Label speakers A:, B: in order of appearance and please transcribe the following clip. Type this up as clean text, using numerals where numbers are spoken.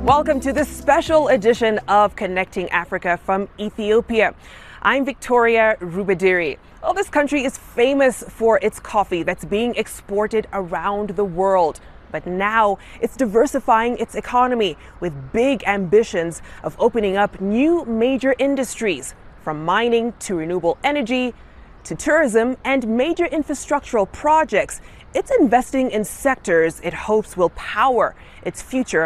A: Welcome to this special edition of Connecting Africa from Ethiopia. I'm Victoria Rubadiri. Well, this country is famous for its coffee that's being exported around the world. But now it's diversifying its economy with big ambitions of opening up new major industries, from mining to renewable energy to tourism and major infrastructural projects. It's investing in sectors it hopes will power its future